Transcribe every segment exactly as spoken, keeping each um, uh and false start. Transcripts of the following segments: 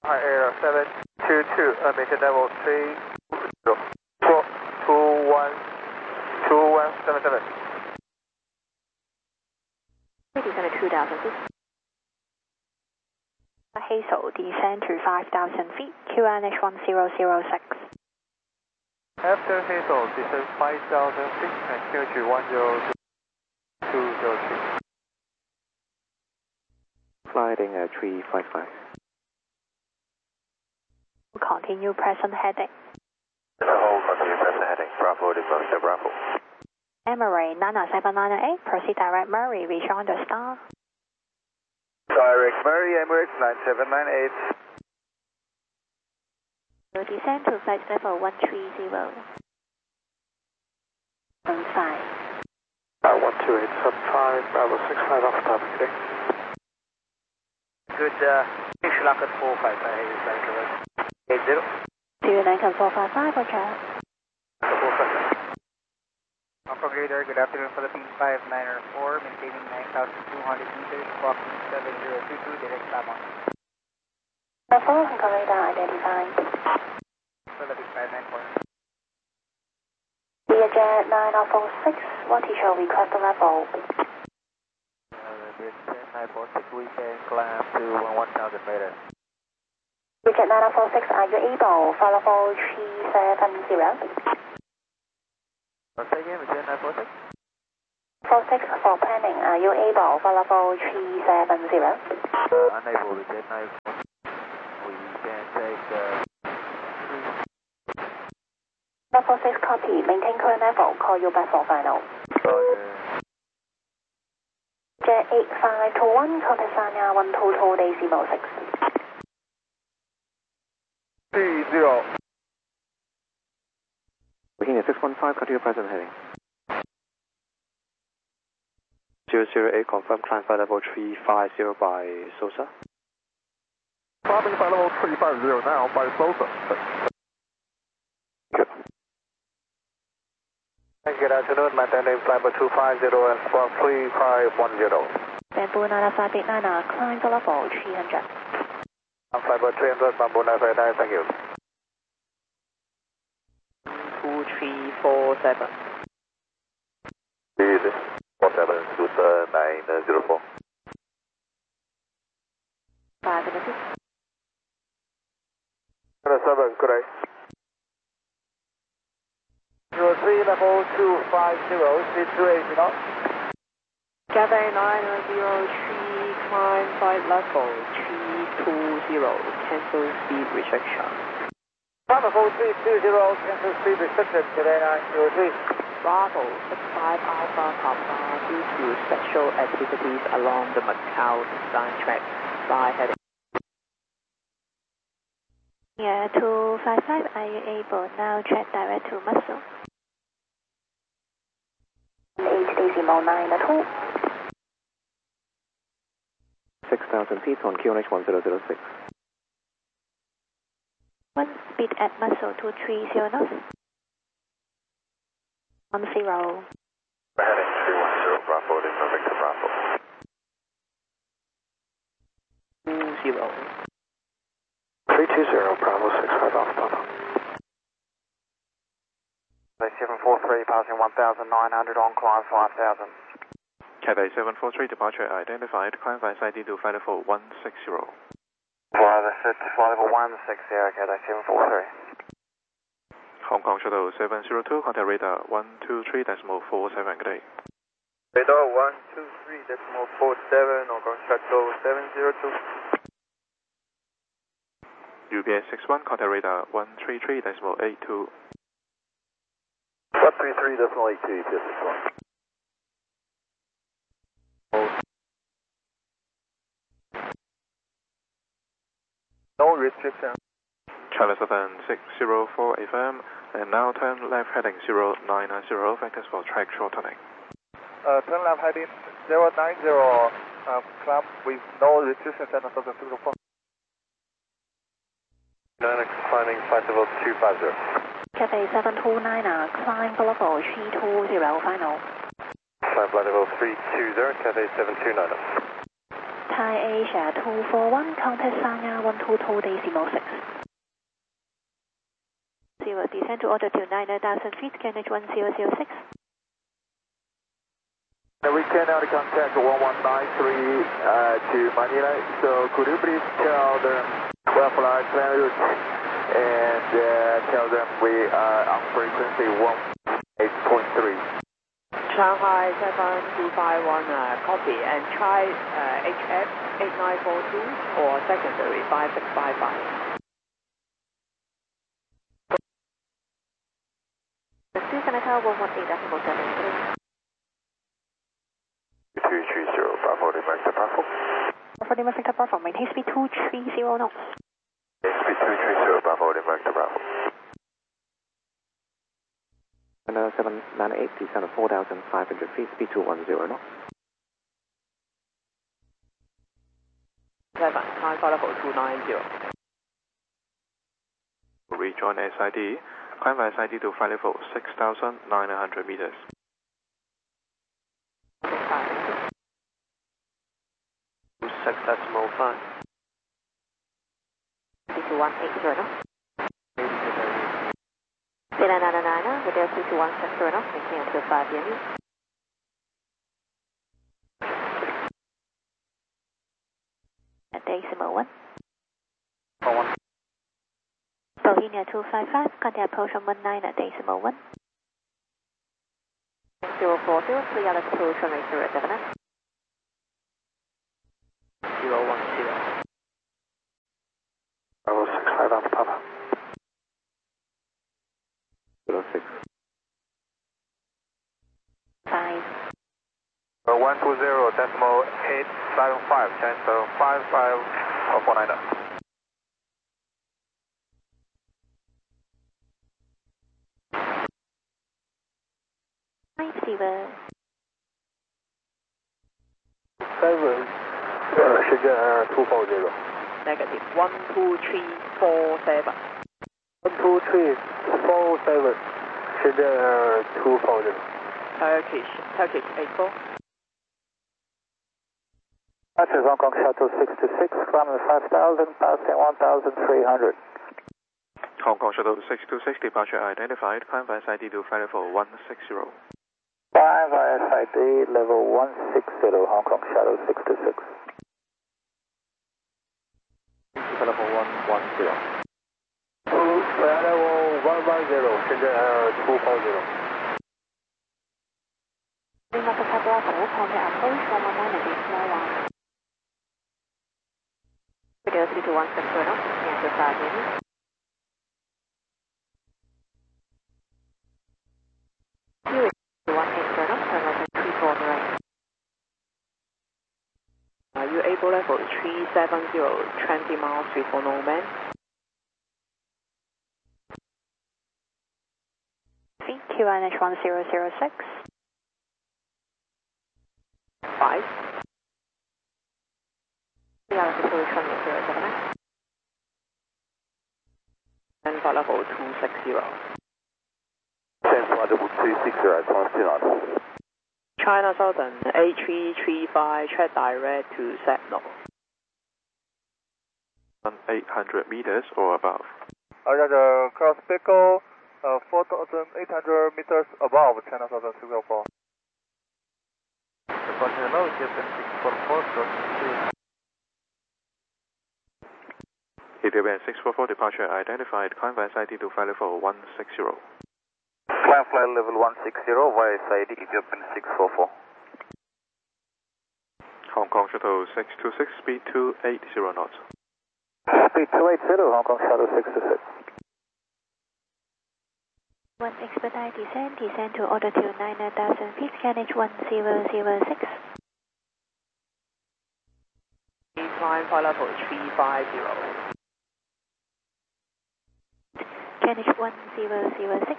Hi, Air seven two two, uh, maintain level three zero four two one two one seven seven. Descend to two thousand feet. Hazel, descend to five thousand feet, Q N H one zero zero six. After Hazel, descend five thousand feet and Q to one zero two zero three. Flying at three five five. Continue present heading. Hold, continue present heading. Bravo, departing to Bravo. Emirates nine seven nine eight, proceed direct Murray, rejoin the star. Direct Murray, Emirates nine seven nine eight. Will descend to flight level one three zero. One five. Uh, one two eight seven five, Bravo six five off topic today. Good, uh, Shalak at four five five eight, is that eight zero. Two Lincoln four five five, Roger. four five five. Operator, good afternoon, Philippines five nine four, maintaining nine thousand two hundred meters, walking seven zero two two, direct time on. four, Hong Kong radar identified. Philippines five nine four. Learjet nine four six, what is your request level? nine four six, we can climb to one thousand meters. Learjet nine four six, are you able? Follow for three seven zero. Once again, Learjet nine four six. four six for planning, are you able? Follow for three seven zero. Uh, unable, Learjet nine four six. We can take uh, nine four six copy, maintain current level, call you back for final. Roger. Jet eight five two one, contact Sanya one two two decimal six. three zero. Looking at six one five, continue present heading. zero zero eight, confirm climb flight level three five zero by Sosa. Climbing flight level three five zero now by Sosa. Good. Good afternoon, maintaining flight level two five zero and three five one zero. Bamboo nine five eight nine, climb to level three hundred. I'm flight level three hundred, Bamboo nine five eight nine, thank you. two three four seven. Easy. four seven, Super nine zero four. five minutes. seven, good day. zero three level two five zero, speed two eighty knots. Gather nine zero three, climb flight level three two zero, cancel speed restriction. Bravo three two zero, cancel speed restriction, today nine zero three. Bravo six five Alpha Papa, due to special activities along the Macau design track, fly heading. Yeah, two five five, are you able now check direct to Muscle? eight decimal nine two. six thousand feet on Q N H one zero zero six. One speed at Muscle two three zero knots. One zero. We're heading three one zero, Bravo, this is Victor Bravo. Two zero. three two zero, Bravo six five off Papa. seven four three, passing one thousand nine hundred on climb five thousand. Cathay seven four three, departure identified, climb by side into flight level one six zero. Fly level one six zero, Cathay seven four three. Hong Kong Shuttle seven zero two, contact radar one two three decimal four seven, good day. Radar one two three decimal four seven, Hong Kong Shuttle seven zero two. U B S six one, contact radar one three three decimal eight two. one three three decimal eight two, U B S six one. No restriction. Charlie Southern six zero four F M, and now turn left heading zero nine nine zero, vectors for track shortening. Uh, turn left heading zero nine zero, um, climb with no restriction, center of the zero four. Linux climbing flight level two five zero. Cathay seven two nine, climb to level three two zero, final. Climb flight level three two zero, Cathay seven two nine. Thai Asia two four one, contact Sanya one two two decimal six. Zero, descend to altitude nine thousand feet, K N H one zero zero six. We can now contact one one nine three uh, to Manila, so could you please tell them we're flying plan route and uh, tell them we are on frequency one eight point three. Shanghai seven two five one, uh, copy, and try uh, H F eight nine four two or secondary five six five five. Senator one one eight decimal seven three. two three zero, Bravo, Lima, Bravo. Bravo, Lima, Bravo, maintain speed two three zero knots. Speed two three zero, Bravo, Lima, Bravo. And uh, seven nine eight, descend four thousand five hundred feet, speed two one zero knots. seven, time for level two nine zero. Rejoin S I D, climb S I D to flight level six thousand nine hundred meters. six decimal five. two one eight zero knots. Zero nine nine, with two two one six zero knots, maintain until five P M. At decimal one. one. Bohemia two five five, contact approach on one nine at decimal one. zero four zero, three other approach on zero seven nine. zero one zero. Bravo six five Alpha Papa. zero six. five. Uh, one two zero, decimal eight seven five, channel five five four nine. Five zero. Seven, uh, Shenzhen two four zero. Negative one two three four seven. One two three four seven, Shenzhen two four zero. Turkish, Turkish eight four. This is Hong Kong Shuttle six two six, climbing five thousand, passing one thousand three hundred. Hong Kong Shuttle six two six, departure identified, climb S I D to flight level one six zero. Five S I D level one six zero, Hong Kong Shuttle six two six. Level one one zero. Level one one zero, Shenzhen two four zero. Lima Papa Bravo, contact approach one one nine at decimal one. Video three two one six zero knots, maintain until five P M. Are you able level three seven zero, twenty miles before no man? Q N H one zero zero six. Five. The altitude one zero seven nine. And for level two six zero. Same for level two six zero, Constellation. China Southern A three three five, check direct to Setno. eight hundred meters or above. Roger, cross Pico, uh, four thousand eight hundred meters above China Southern six oh four. Departure now, J P six four four, Ethiopian six four four, departure identified, climb S I D to flight level one six zero. Climb flight level one six zero via S I D, Ethiopian six four four. Hong Kong Shuttle six two six, speed two eight zero knots. Speed two eight zero, Hong Kong Shuttle six two six. One expedite descent, descend to altitude nine thousand feet, K N H one zero zero six. Climb for level three five zero. K N H one zero zero six.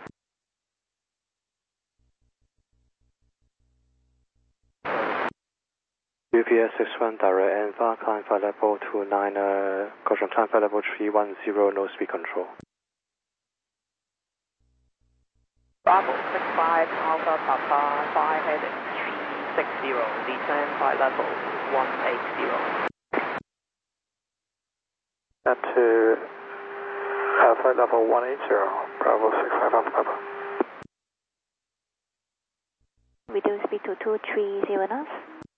U P S six one direct and far climb for level two nine, uh, caution time for level three one zero, no speed control. Bravo six five, Alpha Papa, five heading three six zero, descend flight level one eight zero. At to uh, flight level one eight zero, Bravo six five Alpha Papa. Reduce speed to two three zero knots.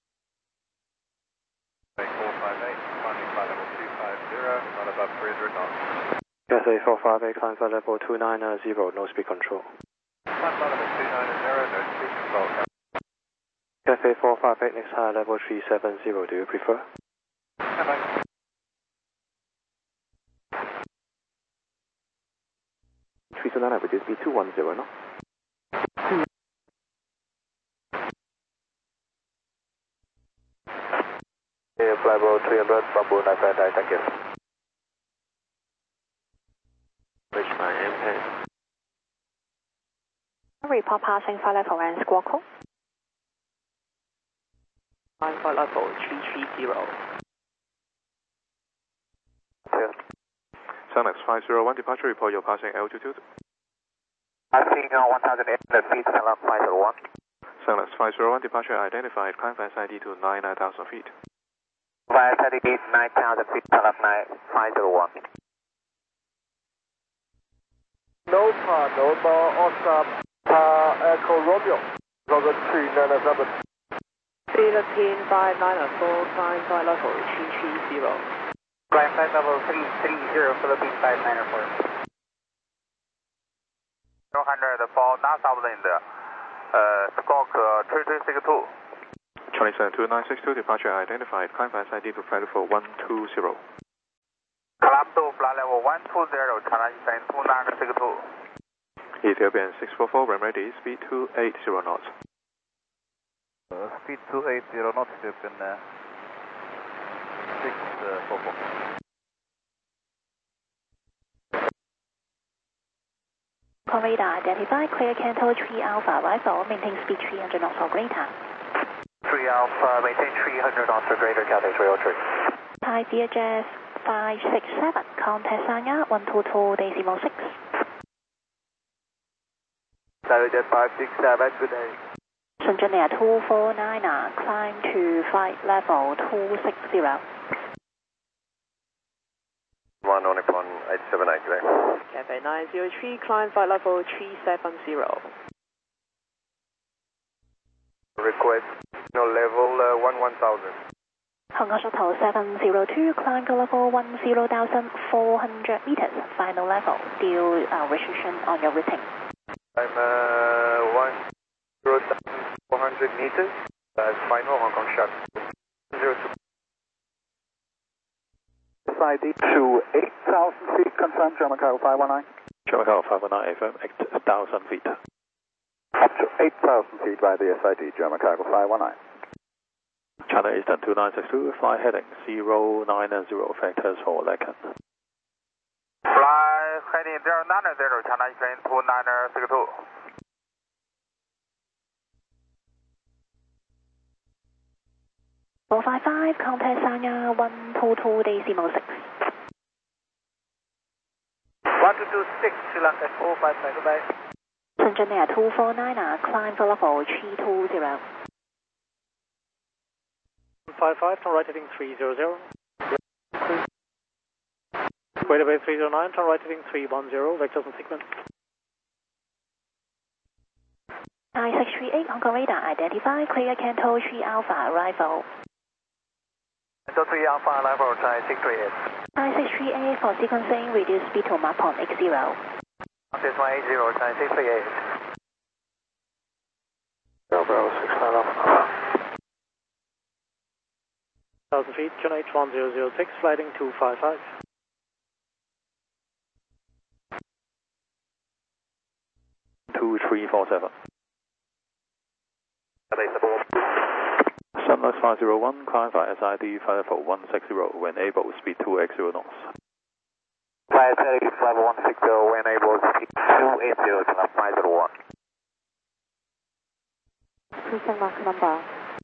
four five eight, climbing flight level two five zero, not above three hundred knots. Cathay four five eight, climb flight level two nine zero, no speed control. Climb flight level two nine zero, no speed control. Cathay four five eight, next high level three seven zero, do you prefer? Bye-bye. three seven nine, reduce speed two one zero, no? Yeah, flight level three hundred, Bamboo nine five nine, thank you. Reach my impact. Report passing flight level and squawk code. Climb flight level three three zero. Yeah. Sunnex five zero one, departure, report your passing altitude. Passing uh, one thousand eight hundred feet, Sunnex five zero one. Sunnex five zero one, departure identified, climb fast I D to nine thousand feet. Via thirty feet, nine thousand feet, Sunnex five zero one. Nova, Nova, Oscar, uh, Echo Romeo, Roger three nine seven. Philippine five nine four, climb flight level three three zero. Climb flight level three three zero, Philippine five nine four. two hundred for northbound, uh, Squawk uh, three three six two. Charlie seven two nine six two, departure identified, climb fast I D to flight level one two zero. Climb to flight level one two zero, China Eastern two nine six two. Ethiopian six four four, ram ready, speed two eight zero knots. Uh, speed two eight zero knots, Ethiopian uh, six four four. Radar identified, clear Canto three Alpha, arrival, maintain speed three hundred knots or greater. three Alpha, maintain three hundred knots or greater, Cathay three oh three. Thai Vietjet five six seven, contact Sanya one two two decimal six. Thai Vietjet five six seven, good day. Shenzhen Air two four nine, climb to flight level two six zero. one on Nippon eight seven nine today. Cathay nine zero three, climb flight level three seven zero. Request no level uh, one one thousand. Hong Kong Shuttle seven zero two, climb to level one zero thousand four hundred meters, final level, still uh, restriction on your routing. I'm uh, one zero thousand four hundred meters, uh, final Hong Kong Shuttle zero two. S I D to eight thousand feet, confirm German Cargo five one nine. German Cargo five one nine, F M, eight thousand feet. Up to eight thousand feet by the S I D, German Cargo five one nine. China Eastern two nine six two, fly heading zero nine zero, factors for Lacan. Fly heading zero nine zero, China Eastern two nine six two. four five five, contact Sanya one two two decimal six. one two two six, Sri Lanka four five five, goodbye. Shenzhen Air two four nine, climb for level three two zero. five five, turn right heading three zero zero. Wait away three zero nine, turn right heading three one zero, vectors and sequence. nine six three eight, Hong Kong radar identified, clear Canto three Alpha, arrival. Canto three Alpha, arrival, China six three eight. nine six three eight for sequencing, reduce speed to map on X zero. This one eight zero, China six three eight. Bravo six five Alpha. one thousand feet, China H one zero zero six, flighting two five five. two three four seven. Sunrise five zero one, climb via S I D five four one six zero, when able, speed two eight zero knots. Flight thirty, five one six zero, when able, speed two eight zero, five zero one. Cruising mark number.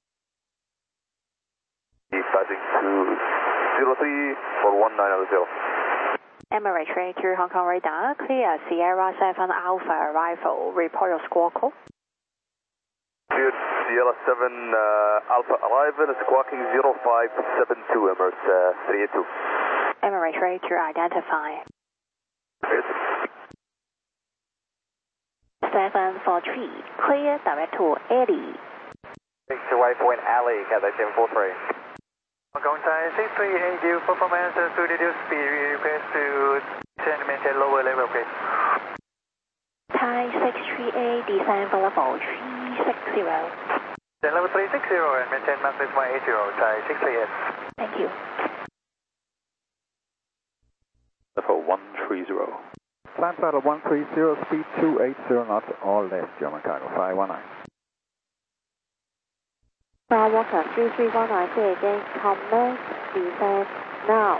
Passing to zero three for one nine zero. Emirates three two Hong Kong radar, clear Sierra seven Alpha, arrival, report your squawk code. Clear Sierra seven uh, Alpha arrival, squawking zero five seven two, Emirates uh, three eight two. Emirates ready to identify. seven four three, clear direct to Eddie. six to Waypoint Alley, Cathay seven four three. Contact six three eight zero, performance to reduce speed, request to descend and maintain lower level, please. Thai six three eight, descend for level three six zero. Descend level three six zero and maintain max one eight zero, Thai six three eight. Thank you. Level one three zero. Climb throttle one three zero, speed two eight zero knots, all left, German cargo five one nine. Skywalker three three one nine, say again, commence descent now.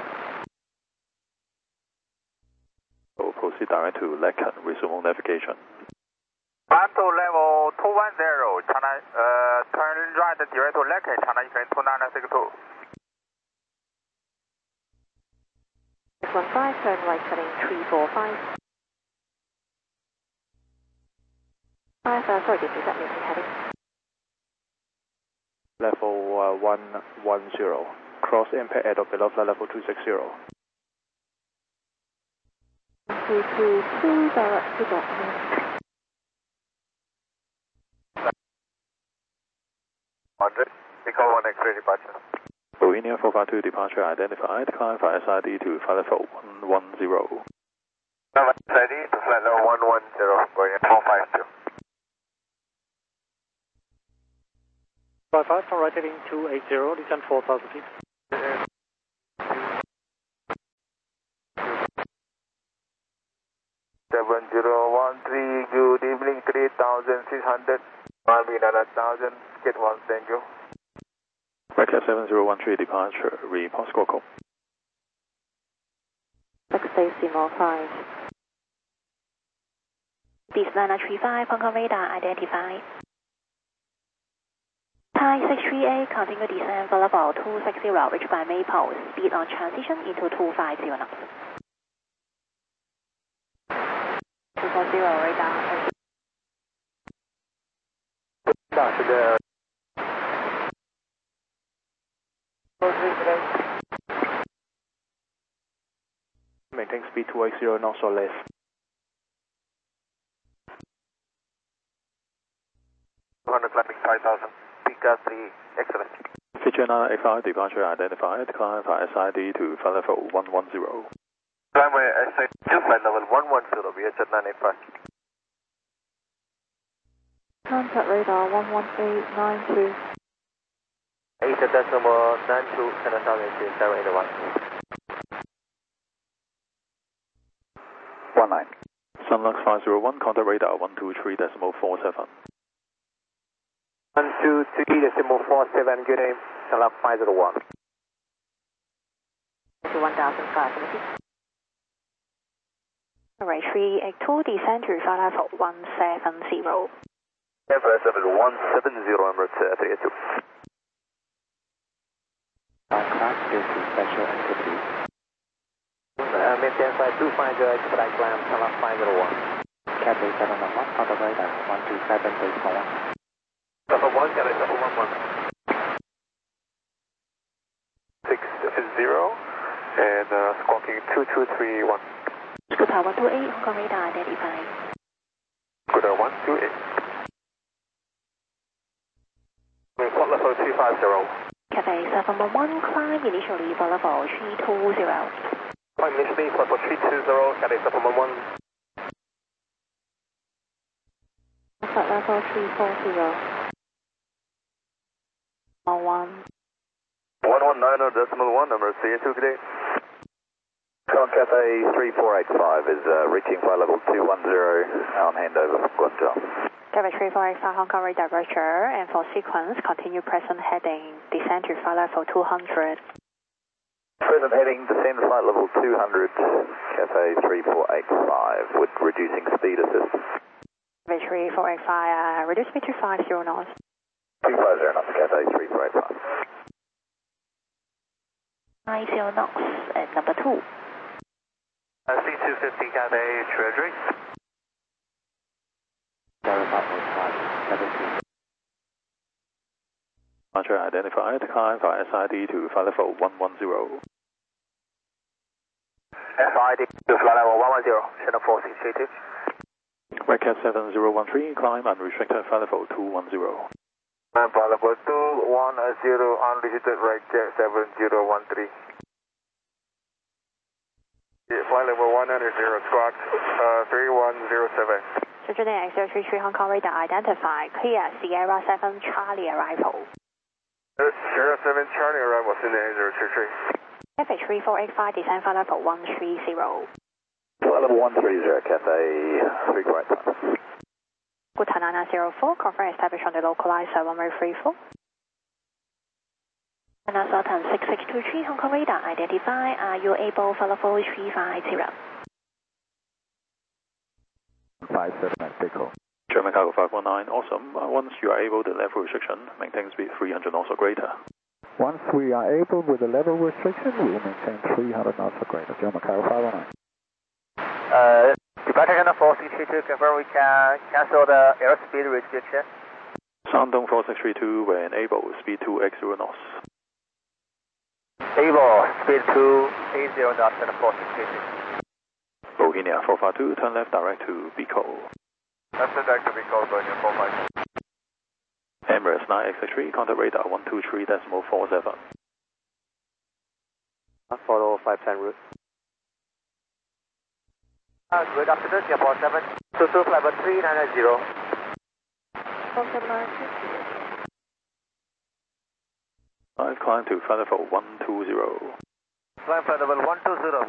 So proceed direct to Lacan, resume navigation. Climb to level two one zero, China, uh, turn right direct to Lacan, China Eastern two nine six two. six one five, turn right heading three four five. five, uh, sorry, this is that heading. Level uh, one one zero. Cross impact at or below flight level two six zero. two two two, direct to Dortmund. one hundred, Echo one X-ray departure. Bohemia four five two departure identified, climb for S I D to flight level one one zero. S I D to flight level one one zero, going at four five two. five five, turn right heading two eight zero, descend four thousand feet. seven zero one three, good evening, three thousand six hundred, one nine thousand, get one, thank you. Vector seven zero one three departure, report score call. Six decimal five. This nine three five, Hong Kong radar identified. Thai six three eight, continue descent for level two six zero, reached by Maple, speed on transition into two five zero knots. two four zero radar. Doctor, the Maintain speed two eight zero knots or less. two hundred climbing five thousand, Pika three, excellent. Feature nine X five departure identified, climb for S I D to flight level one one zero. Runway S I D to flight level one one zero, V H at nine eight five. Contact radar one one eight nine two. eight decimal nine two, seven thousand zero eight one. one nine. Sunlux five zero one, contact radar one two three decimal four seven. one two three decimal four seven, good aim, Sunlux five zero one. To one thousand five hundred feet. Alright, three eight two, descend to flight level one seven zero. Embraer seven one seven zero, Emirates uh, three eight two. Aircraft due to special activity. Uh, maintain flight two five zero, expedite climb, Sunlux five zero one. Cathay seven one one, contact radar one two seven decimal one. Level one, Cathay seven one one. six zero, and uh, squawking two two three one. Scooter one two eight, Hong Kong radar identified. Scooter one two eight. Report level three five zero. Cathay seven one one, climb initially for level three two zero. Climb initially for level three two zero, Cathay seven one one. Contact level three four zero. one one. one one nine decimal one, number C A two, good day. Cathay three four eight five is uh, reaching flight level two one zero on handover from Guangzhou. Cathay three four eight five, Hong Kong radar departure, and for sequence, continue present heading, descend to flight level two hundred. Present heading, descend flight level two hundred, Cathay three four eight five with reducing speed assistance. Cathay three four eight five, uh, reduce speed to five zero knots. two five zero knots, Cathay three four eight five. five zero knots at number two. Uh, C two fifty, Cathay Treasury. Verify five seven two. Departure identified, climb via S I D to flight level one one zero. S I D to flight level one one zero, channel four six three two. Redcat seven zero one three, climb unrestricted flight level two one zero. And flight level two one zero, unrestricted Redcat seven zero one three. Yeah, flight level one hundred, squawk uh, three one zero seven. Cincinnati X zero three three Hong Kong radar identified, clear Sierra seven Charlie arrival. Uh, Sierra seven Charlie arrival, Cincinnati zero three three. F H three four eight five, descend flight level one three zero. Flight level one three zero, Cathay three correct time. Good time nine nine zero four, confirm established on the localizer one way three four. And now Sultan six six two three Hong Kong radar identify, are you able for level three five zero? five seven at Pico. German Cargo five one nine, awesome. Uh, once you are able to level restriction, maintain speed three hundred knots or greater. Once we are able with the level restriction, we will maintain three hundred knots or greater. German Cargo five one nine. Uh, departure channel four six three two, confirm we can cancel the airspeed restriction. Shandong four six three two, when able, speed two eight zero knots. Able, speed two eight zero knots, channel four six three two. Bohemia four five two, turn left direct to Pico. Left direct to Pico, going in four five. Emirates nine X three, contact radar one two three decimal four seven. Follow five ten route. Uh, good afternoon, Singapore seven two two, flight level three nine nine zero. four seven nine I've climbed to flight level one two zero. Climb flight level one two zero.